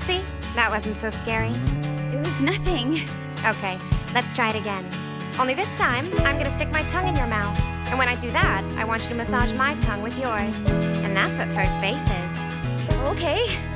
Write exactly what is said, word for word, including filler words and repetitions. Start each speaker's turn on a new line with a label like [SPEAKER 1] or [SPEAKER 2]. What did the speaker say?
[SPEAKER 1] See? That wasn't so scary.
[SPEAKER 2] It was nothing.
[SPEAKER 1] Okay, let's try it again. Only this time, I'm gonna stick my tongue in your mouth. And when I do that, I want you to massage my tongue with yours. And that's what first base is.
[SPEAKER 2] Okay.